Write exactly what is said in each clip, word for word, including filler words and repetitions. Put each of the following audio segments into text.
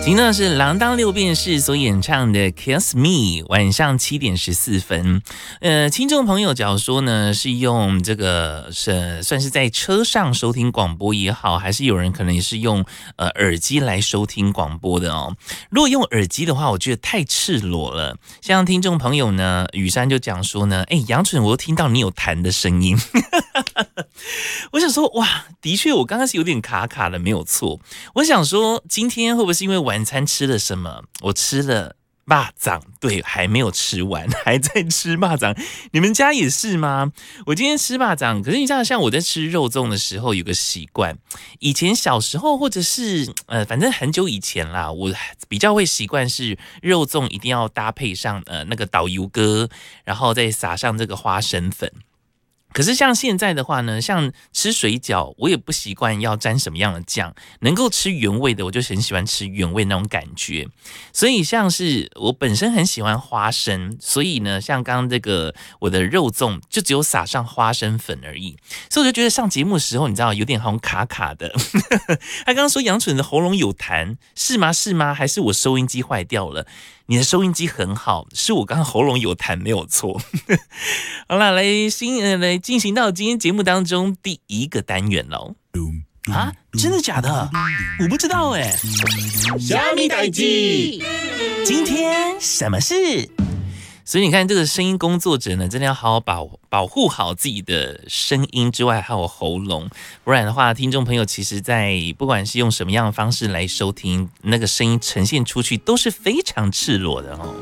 听到的是锒铛六便士所演唱的 Kiss Me， 晚上七点十四分。呃，听众朋友假如说呢是用这个是算是在车上收听广播也好，还是有人可能也是用呃耳机来收听广播的哦。如果用耳机的话，我觉得太赤裸了。像听众朋友呢，雨珊就讲说呢，哎，杨纯，我又听到你有弹的声音。我想说，哇，的确，我刚刚是有点卡卡的，没有错。我想说，今天会不会是因为晚餐吃了什么？我吃了肉粽，对，还没有吃完，还在吃肉粽。你们家也是吗？我今天吃肉粽，可是你知道，像我在吃肉粽的时候，有个习惯，以前小时候或者是呃，反正很久以前啦，我比较会习惯是肉粽一定要搭配上呃那个导游哥，然后再撒上这个花生粉。可是像现在的话呢，像吃水饺，我也不习惯要沾什么样的酱，能够吃原味的，我就很喜欢吃原味那种感觉。所以像是我本身很喜欢花生，所以呢，像刚刚这个我的肉粽就只有撒上花生粉而已，所以我就觉得上节目的时候，你知道有点好像卡卡的。他刚刚说杨纯的喉咙有痰，是吗？是吗？还是我收音机坏掉了？你的收音机很好，是我刚刚喉咙有痰没有错。好啦，来新呃来进行到今天节目当中第一个单元喽。啊，真的假的？我不知道哎。 虾米代志？ 今天什么事？所以你看，这个声音工作者呢，真的要好好保保护好自己的声音之外，还有喉咙，不然的话，听众朋友其实在不管是用什么样的方式来收听，那个声音呈现出去都是非常赤裸的哦。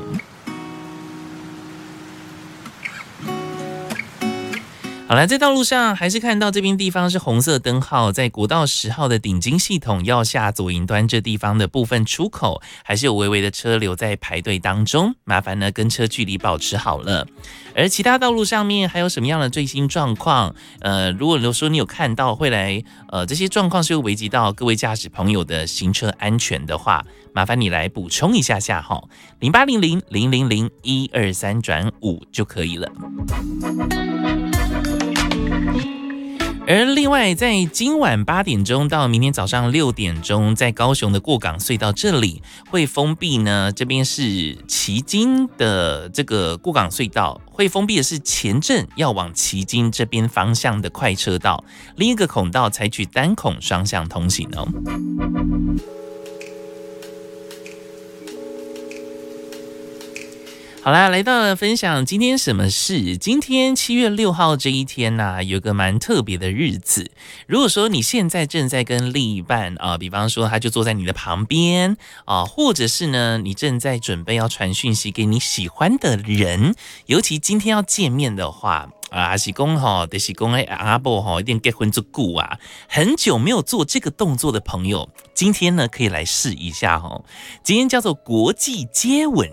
好了，在道路上还是看到这边地方是红色灯号，在国道十号的顶金系统要下左营端这地方的部分出口，还是有微微的车流在排队当中，麻烦呢跟车距离保持好了。而其他道路上面还有什么样的最新状况？呃，如果说你有看到会来，呃，这些状况是会危及到各位驾驶朋友的行车安全的话，麻烦你来补充一下下哈，零八零零零零零一二三转五就可以了。而另外，在今晚八点钟到明天早上六点钟，在高雄的过港隧道这里会封闭呢。这边是旗津的这个过港隧道，会封闭的是前镇要往旗津这边方向的快车道，另一个孔道采取单孔双向通行哦。好啦，来到了分享今天什么事。今天七月六号这一天啊，有个蛮特别的日子。如果说你现在正在跟另一半啊，比方说他就坐在你的旁边啊，或者是呢你正在准备要传讯息给你喜欢的人，尤其今天要见面的话啊，还是讲吼，就是讲哎阿伯吼一定结婚足久啊，很久没有做这个动作的朋友，今天呢可以来试一下吼。今天叫做国际接吻